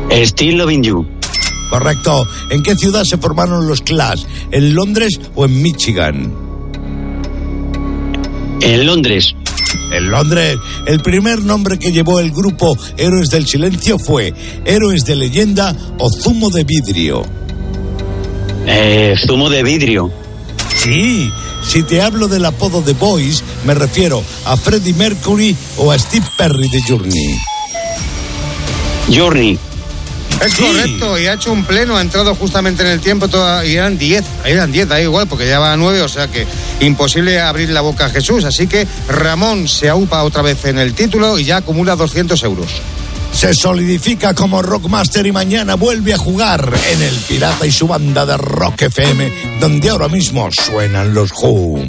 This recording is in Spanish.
Still Loving You. Correcto. ¿En qué ciudad se formaron los Clash? ¿En Londres o en Michigan? En Londres. En Londres. El primer nombre que llevó el grupo Héroes del Silencio fue Héroes de Leyenda o Zumo de Vidrio. Zumo de Vidrio. Sí. Si te hablo del apodo de Boys, me refiero a Freddie Mercury o a Steve Perry de Journey. Journey. Es correcto, y ha hecho un pleno, ha entrado justamente en el tiempo, y eran 10, da igual, porque ya va a 9, o sea que imposible abrir la boca a Jesús. Así que Ramón se aupa otra vez en el título y ya acumula 200 euros. Se solidifica como Rockmaster y mañana vuelve a jugar en El Pirata y su banda de Rock FM, donde ahora mismo suenan los Who.